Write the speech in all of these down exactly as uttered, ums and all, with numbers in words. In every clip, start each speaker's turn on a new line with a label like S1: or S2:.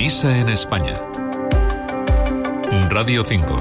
S1: Misa en España. Radio cinco.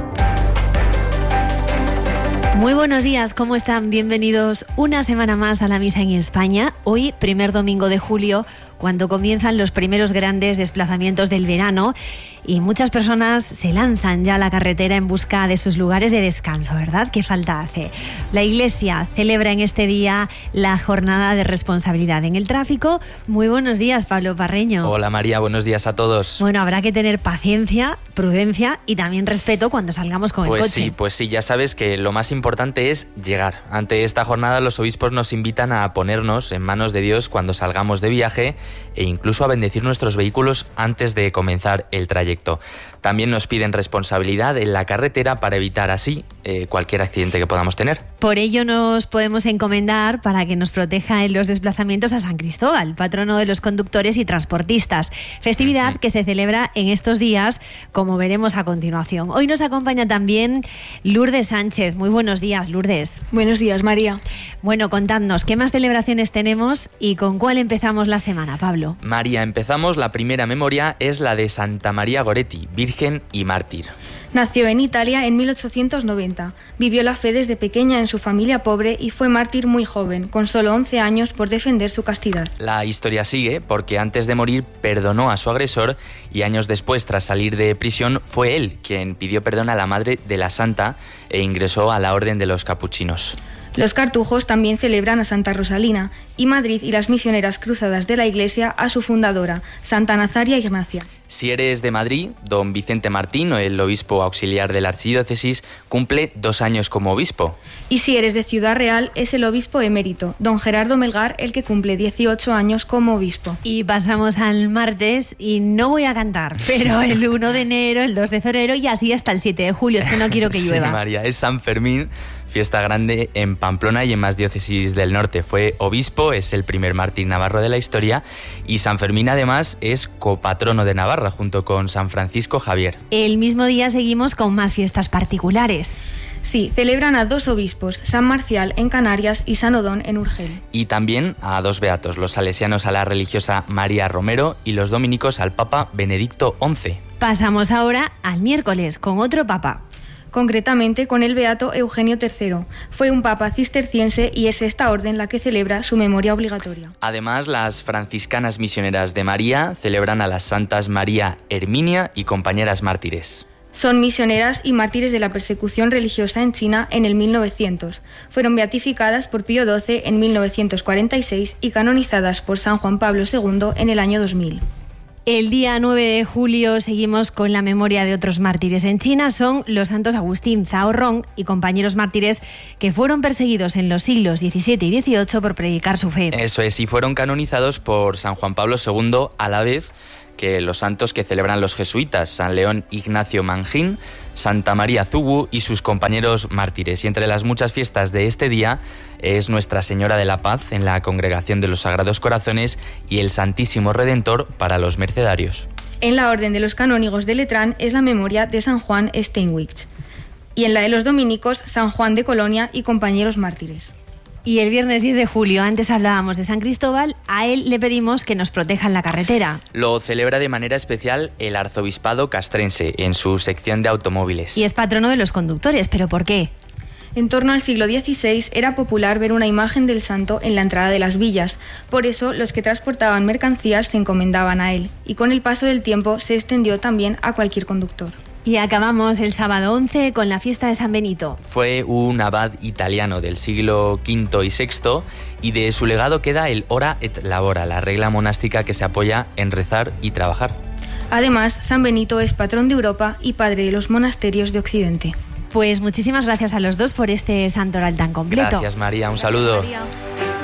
S2: Muy buenos días, ¿cómo están? Bienvenidos una semana más a la Misa en España. Hoy, primer domingo de julio, cuando comienzan los primeros grandes desplazamientos del verano y muchas personas se lanzan ya a la carretera en busca de sus lugares de descanso, ¿verdad? ¿Qué falta hace? La Iglesia celebra en este día la jornada de responsabilidad en el tráfico. Muy buenos días, Pablo Parreño.
S3: Hola María, buenos días a todos.
S2: Bueno, habrá que tener paciencia, prudencia y también respeto cuando salgamos con
S3: pues
S2: el coche.
S3: Sí, pues sí, ya sabes que lo más importante es llegar. Ante esta jornada los obispos nos invitan a ponernos en manos de Dios cuando salgamos de viaje e incluso a bendecir nuestros vehículos antes de comenzar el trayecto. También nos piden responsabilidad en la carretera para evitar así eh, cualquier accidente que podamos tener.
S2: Por ello nos podemos encomendar para que nos proteja en los desplazamientos a San Cristóbal, patrono de los conductores y transportistas. Festividad uh-huh. que se celebra en estos días, como veremos a continuación. Hoy nos acompaña también Lourdes Sánchez. Muy buenos días, Lourdes.
S4: Buenos días, María.
S2: Bueno, contadnos, ¿qué más celebraciones tenemos y con cuál empezamos la semana, Pablo?
S3: María, empezamos. La primera memoria es la de Santa María Goretti, virgen y mártir.
S4: Nació en Italia en mil ochocientos noventa. Vivió la fe desde pequeña en su familia pobre y fue mártir muy joven, con solo once años, por defender su castidad.
S3: La historia sigue porque antes de morir perdonó a su agresor y años después, tras salir de prisión, fue él quien pidió perdón a la madre de la santa e ingresó a la Orden de los Capuchinos.
S4: Los cartujos también celebran a Santa Rosalina y Madrid y las misioneras cruzadas de la Iglesia a su fundadora, Santa Nazaria Ignacia.
S3: Si eres de Madrid, don Vicente Martín, el obispo auxiliar de la archidiócesis, cumple dos años como obispo.
S4: Y si eres de Ciudad Real, es el obispo emérito, don Gerardo Melgar, el que cumple dieciocho años como obispo.
S2: Y pasamos al martes, y no voy a cantar, pero el primero de enero, el dos de febrero y así hasta el siete de julio, es que no quiero que llueva.
S3: Sí, María, es San Fermín, fiesta grande en Pamplona y en más diócesis del norte. Fue obispo, es el primer mártir navarro de la historia y San Fermín además es copatrono de Navarra junto con San Francisco Javier.
S2: El mismo día seguimos con más fiestas particulares.
S4: Sí, celebran a dos obispos, San Marcial en Canarias y San Odón en Urgel.
S3: Y también a dos beatos, los salesianos a la religiosa María Romero y los dominicos al Papa Benedicto once.
S2: Pasamos ahora al miércoles con otro papa.
S4: Concretamente con el beato Eugenio tercero. Fue un papa cisterciense y es esta orden la que celebra su memoria obligatoria.
S3: Además, las franciscanas misioneras de María celebran a las santas María Herminia y compañeras mártires.
S4: Son misioneras y mártires de la persecución religiosa en China en el mil novecientos. Fueron beatificadas por Pío doce en mil novecientos cuarenta y seis y canonizadas por San Juan Pablo segundo en el año dos mil.
S2: El día nueve de julio seguimos con la memoria de otros mártires en China. Son los santos Agustín, Zhao Rong y compañeros mártires que fueron perseguidos en los siglos diecisiete y dieciocho por predicar su fe.
S3: Eso es, y fueron canonizados por San Juan Pablo segundo a la vez que los santos que celebran los jesuitas, San León Ignacio Manjín, Santa María Zubu y sus compañeros mártires. Y entre las muchas fiestas de este día es Nuestra Señora de la Paz en la Congregación de los Sagrados Corazones y el Santísimo Redentor para los mercedarios.
S4: En la Orden de los Canónigos de Letrán es la memoria de San Juan Steinwich. Y en la de los dominicos, San Juan de Colonia y compañeros mártires.
S2: Y el viernes diez de julio, antes hablábamos de San Cristóbal, a él le pedimos que nos proteja en la carretera.
S3: Lo celebra de manera especial el arzobispado castrense en su sección de automóviles.
S2: Y es patrono de los conductores, ¿pero por qué?
S4: En torno al siglo dieciséis era popular ver una imagen del santo en la entrada de las villas. Por eso los que transportaban mercancías se encomendaban a él. Y con el paso del tiempo se extendió también a cualquier conductor.
S2: Y acabamos el sábado once con la fiesta de San Benito.
S3: Fue un abad italiano del siglo quinto y sexto y de su legado queda el ora et labora, la regla monástica que se apoya en rezar y trabajar.
S4: Además, San Benito es patrón de Europa y padre de los monasterios de Occidente.
S2: Pues muchísimas gracias a los dos por este santoral tan completo.
S3: Gracias, María, un saludo.
S2: Gracias, María.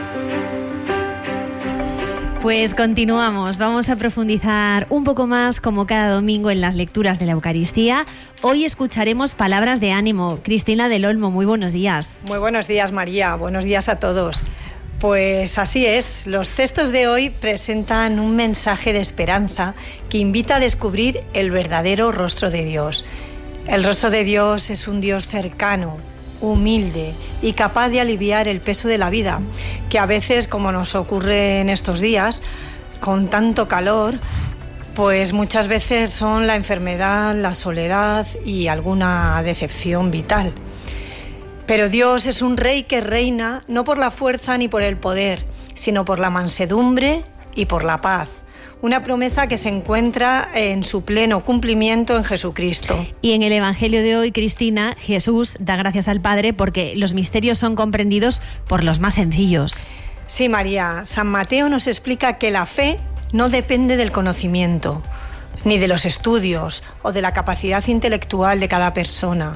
S2: Pues continuamos, vamos a profundizar un poco más como cada domingo en las lecturas de la Eucaristía. Hoy escucharemos palabras de ánimo. Cristina del Olmo, muy buenos días.
S5: Muy buenos días, María, buenos días a todos. Pues así es, los textos de hoy presentan un mensaje de esperanza que invita a descubrir el verdadero rostro de Dios. El rostro de Dios es un Dios cercano, humilde y capaz de aliviar el peso de la vida, que a veces, como nos ocurre en estos días, con tanto calor, Pues muchas veces son la enfermedad, la soledad y alguna decepción vital. Pero Dios es un rey que reina no por la fuerza ni por el poder, sino por la mansedumbre y por la paz. Una promesa que se encuentra en su pleno cumplimiento en Jesucristo.
S2: Y en el Evangelio de hoy, Cristina, Jesús da gracias al Padre porque los misterios son comprendidos por los más sencillos.
S5: Sí, María, San Mateo nos explica que la fe no depende del conocimiento, ni de los estudios o de la capacidad intelectual de cada persona.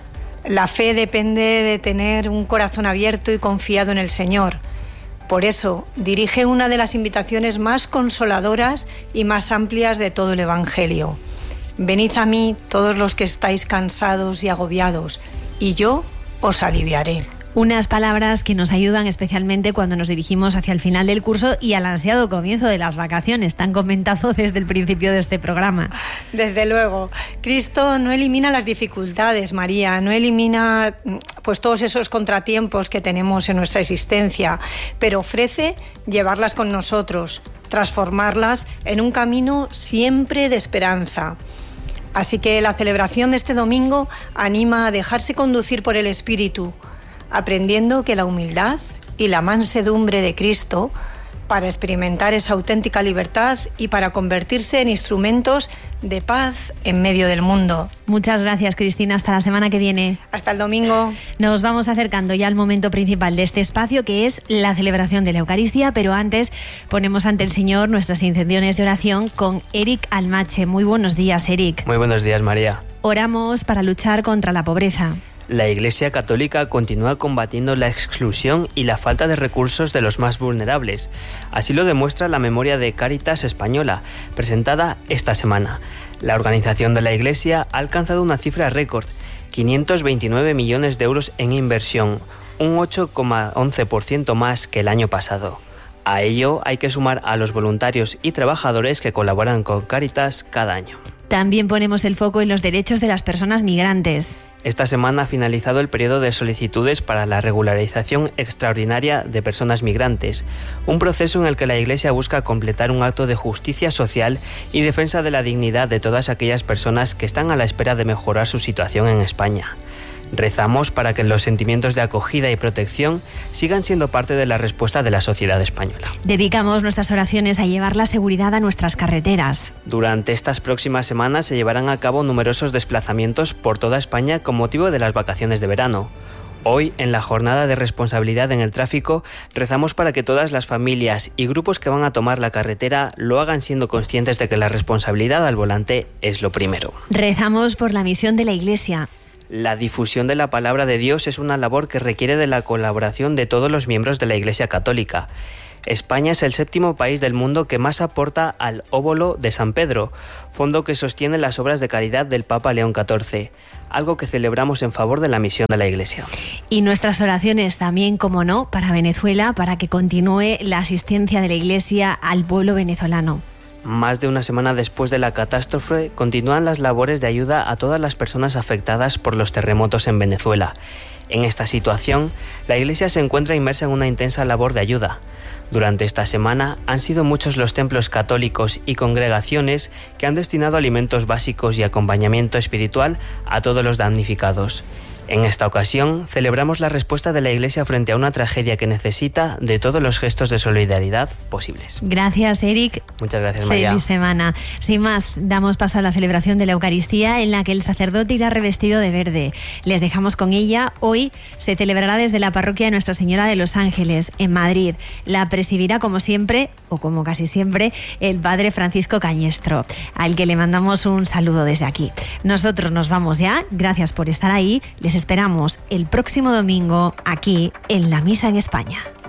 S5: La fe depende de tener un corazón abierto y confiado en el Señor. Por eso dirige una de las invitaciones más consoladoras y más amplias de todo el Evangelio. Venid a mí todos los que estáis cansados y agobiados, y yo os aliviaré.
S2: Unas palabras que nos ayudan especialmente cuando nos dirigimos hacia el final del curso y al ansiado comienzo de las vacaciones, tan comentado desde el principio de este programa.
S5: Desde luego. Cristo no elimina las dificultades, María, no elimina pues todos esos contratiempos que tenemos en nuestra existencia, pero ofrece llevarlas con nosotros, transformarlas en un camino siempre de esperanza. Así que la celebración de este domingo anima a dejarse conducir por el Espíritu, aprendiendo que la humildad y la mansedumbre de Cristo para experimentar esa auténtica libertad y para convertirse en instrumentos de paz en medio del mundo.
S2: Muchas gracias, Cristina. Hasta la semana que viene.
S5: Hasta el domingo.
S2: Nos vamos acercando ya al momento principal de este espacio, que es la celebración de la Eucaristía, pero antes ponemos ante el Señor nuestras intenciones de oración con Eric Almache. Muy buenos días, Eric.
S1: Muy buenos días, María.
S2: Oramos para luchar contra la pobreza.
S1: La Iglesia Católica continúa combatiendo la exclusión y la falta de recursos de los más vulnerables. Así lo demuestra la memoria de Cáritas Española, presentada esta semana. La organización de la Iglesia ha alcanzado una cifra récord, quinientos veintinueve millones de euros en inversión, un ocho coma once por ciento más que el año pasado. A ello hay que sumar a los voluntarios y trabajadores que colaboran con Cáritas cada año.
S2: También ponemos el foco en los derechos de las personas migrantes.
S1: Esta semana ha finalizado el periodo de solicitudes para la regularización extraordinaria de personas migrantes, un proceso en el que la Iglesia busca completar un acto de justicia social y defensa de la dignidad de todas aquellas personas que están a la espera de mejorar su situación en España. Rezamos para que los sentimientos de acogida y protección sigan siendo parte de la respuesta de la sociedad española.
S2: Dedicamos nuestras oraciones a llevar la seguridad a nuestras carreteras.
S1: Durante estas próximas semanas se llevarán a cabo numerosos desplazamientos por toda España con motivo de las vacaciones de verano. Hoy, en la jornada de responsabilidad en el tráfico, rezamos para que todas las familias y grupos que van a tomar la carretera lo hagan siendo conscientes de que la responsabilidad al volante es lo primero.
S2: Rezamos por la misión de la Iglesia.
S1: La difusión de la palabra de Dios es una labor que requiere de la colaboración de todos los miembros de la Iglesia Católica. España es el séptimo país del mundo que más aporta al Óbolo de San Pedro, fondo que sostiene las obras de caridad del Papa León catorce, algo que celebramos en favor de la misión de la Iglesia.
S2: Y nuestras oraciones también, como no, para Venezuela, para que continúe la asistencia de la Iglesia al pueblo venezolano.
S1: Más de una semana después de la catástrofe, continúan las labores de ayuda a todas las personas afectadas por los terremotos en Venezuela. En esta situación, la Iglesia se encuentra inmersa en una intensa labor de ayuda. Durante esta semana han sido muchos los templos católicos y congregaciones que han destinado alimentos básicos y acompañamiento espiritual a todos los damnificados. En esta ocasión, celebramos la respuesta de la Iglesia frente a una tragedia que necesita de todos los gestos de solidaridad posibles.
S2: Gracias, Eric.
S1: Muchas gracias, María.
S2: Feliz semana. Sin más, damos paso a la celebración de la Eucaristía, en la que el sacerdote irá revestido de verde. Les dejamos con ella. Hoy se celebrará desde la parroquia de Nuestra Señora de los Ángeles, en Madrid. La presidirá, como siempre, o como casi siempre, el padre Francisco Cañestro, al que le mandamos un saludo desde aquí. Nosotros nos vamos ya. Gracias por estar ahí. Les esperamos el próximo domingo aquí en La Misa en España.